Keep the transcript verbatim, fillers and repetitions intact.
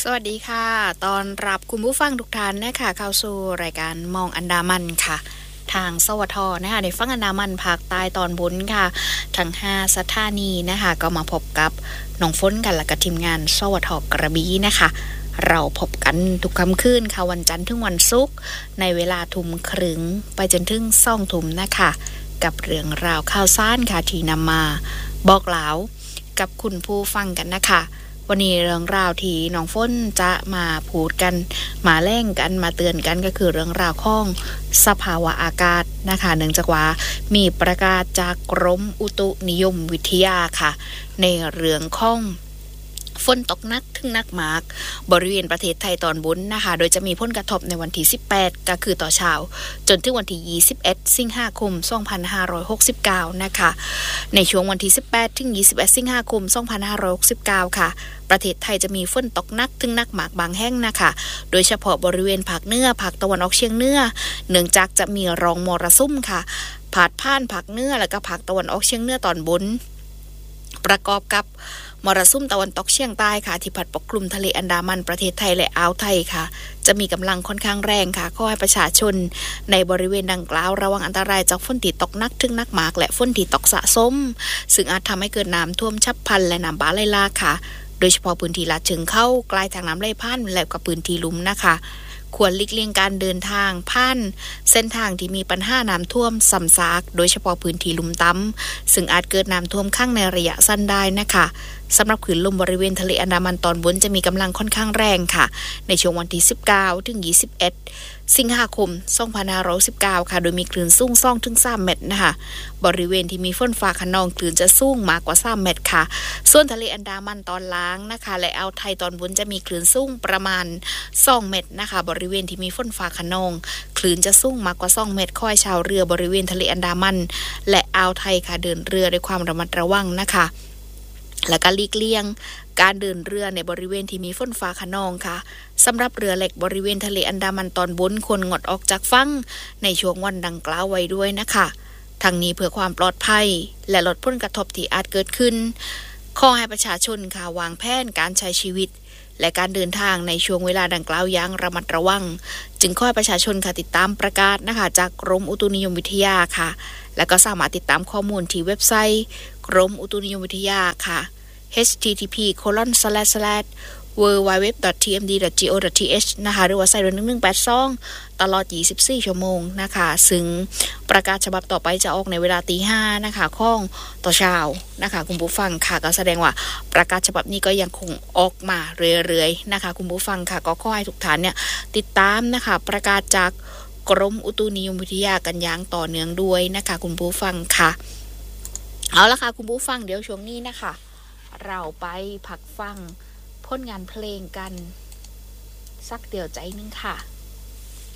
สวัสดีค่ะตอนรับคุณผู้ฟังทุกท่านนะคะเข้าสู่รายการมองอันดามันค่ะทางสวทนะคะในฝั่งอันดามันภาคใต้ตอนบนค่ะทั้งห้าสถานีนะคะก็มาพบกับน้องฝนกันและกับทีมงานสวทกระบี่นะคะเราพบกันทุกค่ำคืนค่ะวันจันทร์ถึงวันศุกร์ในเวลาทุ่มครึ่งไปจนถึงสองทุ่มนะคะกับเรื่องราวข่าวสารค่ะที่นำมาบอกเล่ากับคุณผู้ฟังกันนะคะวันนี้เรื่องราวที่น้องฝนจะมาพูดกันมาแล่งกันมาเตือนกันก็คือเรื่องราวของสภาวะอากาศนะคะเนื่องจากว่ามีประกาศจากกรมอุตุนิยมวิทยาค่ะในเรื่องของฝนตกหนักถึงหนักมากบริเวณประเทศไทยตอนบนนะคะโดยจะมีผลกระทบในวันที่สิบแปดก็คือต่อเช้าจนถึงวันที่ยี่สิบเอ็ดสิงหาคมสองพันห้าร้อยหกสิบเก้านะคะในช่วงวันที่สิบแปดถึงยี่สิบเอ็ดสิงหาคมสองพันห้าร้อยหกสิบเก้าค่ะประเทศไทยจะมีฝนตกหนักถึงหนักมากบางแห่งนะคะโดยเฉพาะบริเวณภาคเหนือภาคตะวันออกเฉียงเหนือเนื่องจากจะมีร่องมรสุมค่ะพาดผ่านภาคเหนือและก็ภาคตะวันออกเฉียงเหนือตอนบนประกอบกับมรสุมตะวันตกเฉียงใต้ค่ะที่พัดปกคลุมทะเลอันดามันประเทศไทยและอ่าวไทยค่ะจะมีกำลังค่อนข้างแรงค่ะขอให้ประชาชนในบริเวณดังกล่าวระวังอันตรายจากฝนที่ตกหนักถึงหนักมากและฝนที่ตกสะสมซึ่งอาจทำให้เกิดน้ำท่วมฉับพลันและน้ำป่าไหลหลากค่ะโดยเฉพาะพื้นที่ลาดเชิงเข้าใกล้ทางน้ำไหลผ่านและกับพื้นที่ลุ่มนะคะควรหลีกเลี่ยงการเดินทางผ่านเส้นทางที่มีปัญหาน้ำท่วมซ้ำซากโดยเฉพาะพื้นที่ลุ่มต่ำซึ่งอาจเกิดน้ำท่วมขังในระยะสั้นได้นะคะสำหรับคลื่นลมบริเวณทะเลอันดามันตอนบนจะมีกำลังค่อนข้างแรงค่ะในช่วงวันที่สิบเก้าถึงยี่สิบเอ็ดสิงหาคมสองพันห้าร้อยสิบเก้าค่ะโดยมีคลื่นสูงสองถึงสามเมตรนะคะบริเวณที่มีฝนฟ้าคะนองคลื่นจะสูงมากกว่าสามเมตรค่ะส่วนทะเลอันดามันตอนล่างนะคะและอ่าวไทยตอนบนจะมีคลื่นสูงประมาณสองเมตรนะคะบริเวณที่มีฝนฟ้าคะนองคลื่นจะสูงมากกว่าสองเมตรขอให้ชาวเรือบริเวณทะเลอันดามันและอ่าวไทยค่ะเดินเรือด้วยความระมัดระวังนะคะและก็หลีกเลี่ยงการเดินเรือในบริเวณที่มีฝนฟ้าคะนองค่ะสำหรับเรือเล็กบริเวณทะเลอันดามันตอนบนควรงดออกจากฝั่งในช่วงวันดังกล่าวไว้ด้วยนะคะทั้งนี้เพื่อความปลอดภัยและลดผลกระทบที่อาจเกิดขึ้นขอให้ประชาชนค่ะวางแผนการใช้ชีวิตและการเดินทางในช่วงเวลาดังกล่าวอย่างระมัดระวังจึงขอให้ประชาชนค่ะติดตามประกาศนะคะจากกรมอุตุนิยมวิทยาค่ะและก็สามารถติดตามข้อมูลที่เว็บไซต์กรมอุตุนิยมวิทยาค่ะ เอช ที ที พี โคลอน สแลช สแลช ดับเบิลยู ดับเบิลยู ดับเบิลยู ดอท ที เอ็ม ดี ดอท จี โอ ดอท ที เอช นะคะหรือว่าใส่หนึ่งหนึ่งแปดสองตลอดยี่สิบสี่ชั่วโมงนะคะซึ่งประกาศฉบับต่อไปจะออกในเวลาตีห้านะคะของต่อเช้านะคะคุณผู้ฟังค่ะก็แสดงว่าประกาศฉบับนี้ก็ยังคงออกมาเรื่อยๆนะคะคุณผู้ฟังค่ะก็ขอให้ทุกท่านเนี่ยติดตามนะคะประกาศจากกรมอุตุนิยมวิทยากันอย่างต่อเนื่องด้วยนะคะคุณผู้ฟังค่ะเอาละค่ะคุณผู้ฟังเดี๋ยวช่วงนี้นะคะเราไปพักฟังผลงานเพลงกันสักเดียวใจนึงค่ะ